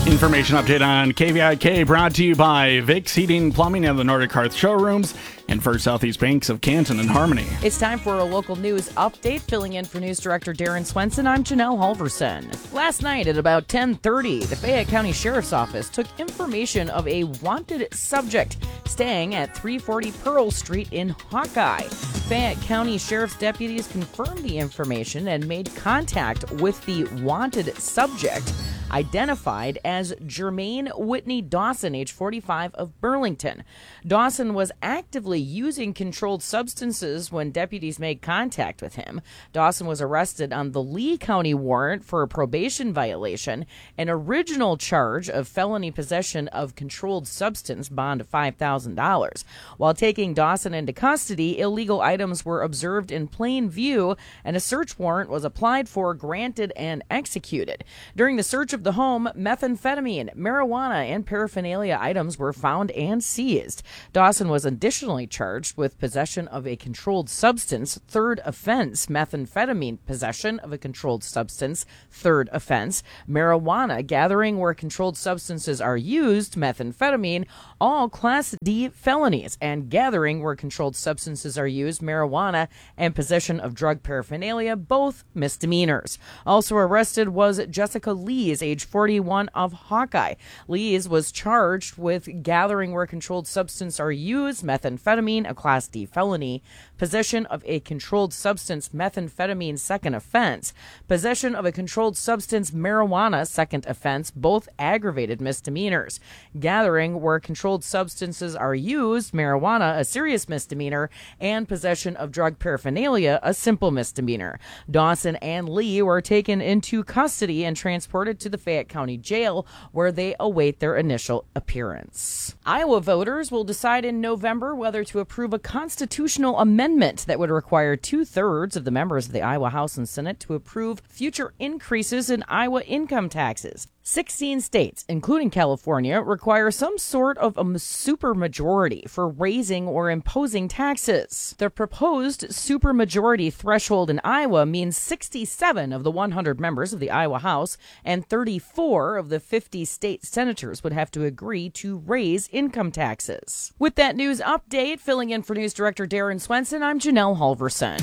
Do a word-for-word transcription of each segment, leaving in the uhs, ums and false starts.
Information update on K V I K brought to you by Vicks Heating, Plumbing, and the Nordic Hearth Showrooms, and First Southeast Banks of Canton and Harmony. It's time for a local news update. Filling in for News Director Darren Swenson, I'm Janelle Halverson. Last night at about ten thirty, the Fayette County Sheriff's Office took information of a wanted subject staying at three forty Pearl Street in Hawkeye. Fayette County Sheriff's deputies confirmed the information and made contact with the wanted subject, identified as Jermaine Whitney Dawson, age forty-five, of Burlington. Dawson was actively using controlled substances when deputies made contact with him. Dawson was arrested on the Lee County warrant for a probation violation, an original charge of felony possession of controlled substance, bond of five thousand dollars. While taking Dawson into custody, illegal items were observed in plain view, and a search warrant was applied for, granted, and executed. During the search of the home, methamphetamine, marijuana, and paraphernalia items were found and seized. Dawson was additionally charged with possession of a controlled substance, third offense, methamphetamine possession of a controlled substance, third offense, marijuana gathering where controlled substances are used, methamphetamine, all Class D felonies, and gathering where controlled substances are used, marijuana, and possession of drug paraphernalia, both misdemeanors. Also arrested was Jessica Lees, age forty-one, of Hawkeye. Lees was charged with gathering where controlled substances are used, methamphetamine, a Class D felony, possession of a controlled substance, methamphetamine, second offense, possession of a controlled substance, marijuana, second offense, both aggravated misdemeanors, gathering where controlled substances are used, marijuana, a serious misdemeanor, and possession of drug paraphernalia, a simple misdemeanor. Dawson and Lee were taken into custody and transported to the Fayette County Jail, where they await their initial appearance. Iowa voters will decide in November whether to approve a constitutional amendment that would require two-thirds of the members of the Iowa House and Senate to approve future increases in Iowa income taxes. sixteen states, including California, require some sort of a supermajority for raising or imposing taxes. The proposed supermajority threshold in Iowa means sixty-seven of the one hundred members of the Iowa House and thirty-four of the fifty state senators would have to agree to raise income taxes. With that news update, filling in for News Director Darren Swenson, I'm Janelle Halverson.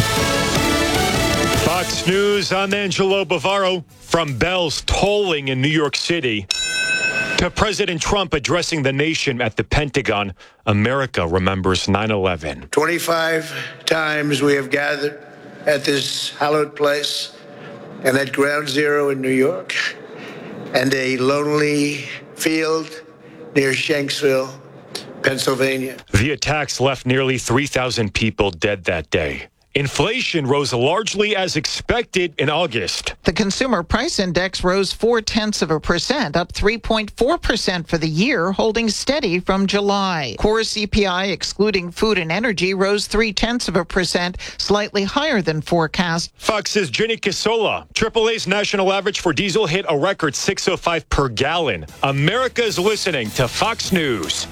Fox News, I'm Angelo Bavaro. From bells tolling in New York City to President Trump addressing the nation at the Pentagon, America remembers nine eleven. twenty-five times we have gathered at this hallowed place and at Ground Zero in New York and a lonely field near Shanksville, Pennsylvania. The attacks left nearly three thousand people dead that day. Inflation rose largely as expected in August. The Consumer Price Index rose four-tenths of a percent, up three point four percent for the year, holding steady from July. Core C P I, excluding food and energy, rose three-tenths of a percent, slightly higher than forecast. Fox's Jenny Kisola. triple A's national average for diesel hit a record six oh five per gallon. America's listening to Fox News.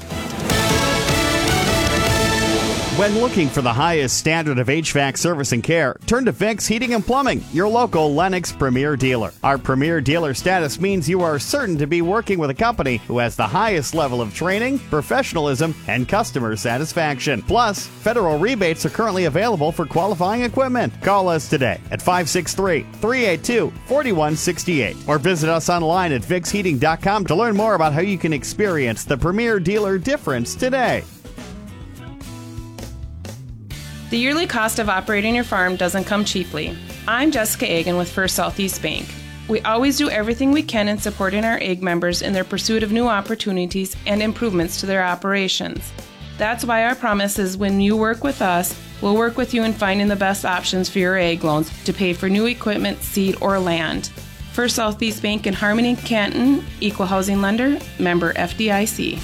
When looking for the highest standard of H V A C service and care, turn to Vicks Heating and Plumbing, your local Lennox Premier dealer. Our Premier dealer status means you are certain to be working with a company who has the highest level of training, professionalism, and customer satisfaction. Plus, federal rebates are currently available for qualifying equipment. Call us today at five six three, three eight two, four one six eight or visit us online at vicks heating dot com to learn more about how you can experience the Premier dealer difference today. The yearly cost of operating your farm doesn't come cheaply. I'm Jessica Agan with First Southeast Bank. We always do everything we can in supporting our egg members in their pursuit of new opportunities and improvements to their operations. That's why our promise is when you work with us, we'll work with you in finding the best options for your egg loans to pay for new equipment, seed, or land. First Southeast Bank in Harmony, Canton, Equal Housing Lender, member F D I C.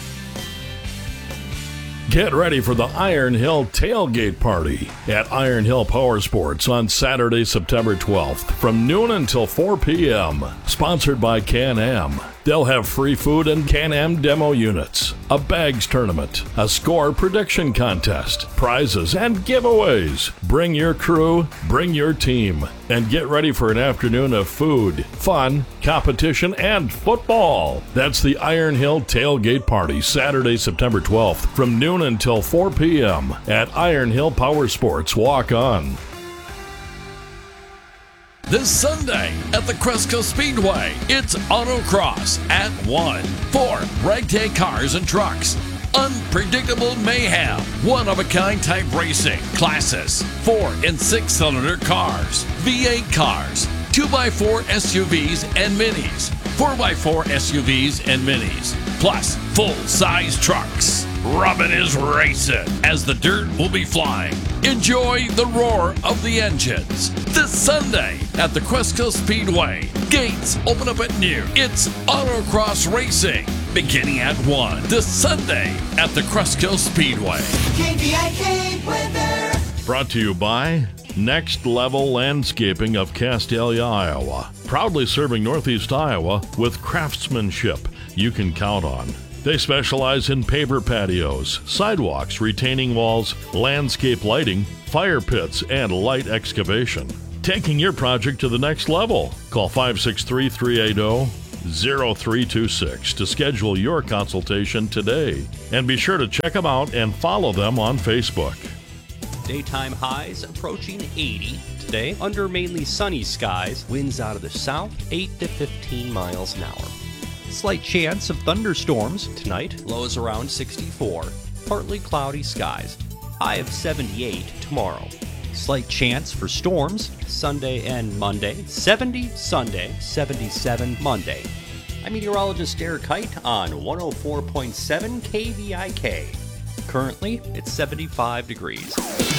Get ready for the Iron Hill Tailgate Party at Iron Hill Power Sports on Saturday, September twelfth from noon until four p.m. Sponsored by Can-Am. They'll have free food and Can-Am demo units, a bags tournament, a score prediction contest, prizes, and giveaways. Bring your crew, bring your team, and get ready for an afternoon of food, fun, competition, and football. That's the Iron Hill Tailgate Party, Saturday, September twelfth, from noon until four p.m. at Iron Hill Power Sports Walk On. This Sunday at the Cresco Speedway, it's Autocross at one. Four ragtag cars and trucks. Unpredictable mayhem. One-of-a-kind type racing. Classes. Four and six-cylinder cars. V eight cars. two by four S U Vs and minis. four by four S U Vs and minis. Plus full-size trucks. Robin is racing as the dirt will be flying. Enjoy the roar of the engines this Sunday at the Cresco Speedway. Gates open up at noon. It's Autocross Racing beginning at one this Sunday at the Cresco Speedway. K V I K weather. Brought to you by Next Level Landscaping of Castalia, Iowa. Proudly serving Northeast Iowa with craftsmanship you can count on. They specialize in paver patios, sidewalks, retaining walls, landscape lighting, fire pits, and light excavation. Taking your project to the next level. Call five six three, three eight zero, zero three two six to schedule your consultation today. And be sure to check them out and follow them on Facebook. Daytime highs approaching eighty. Today, under mainly sunny skies, winds out of the south, eight to fifteen miles an hour. Slight chance of thunderstorms tonight, lows around sixty-four. Partly cloudy skies, high of seventy-eight tomorrow. Slight chance for storms Sunday and Monday, seventy Sunday, seventy-seven Monday. I'm meteorologist Eric Height on one oh four point seven K V I K. Currently, it's seventy-five degrees.